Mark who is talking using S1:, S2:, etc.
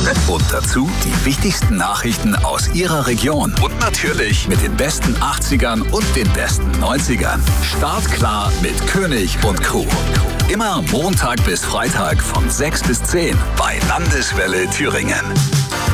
S1: Und dazu die wichtigsten Nachrichten aus Ihrer Region. Und natürlich mit den besten 80ern und den besten 90ern. Startklar mit König und Kuh. Immer Montag bis Freitag von 6 bis 10 bei Landeswelle Thüringen.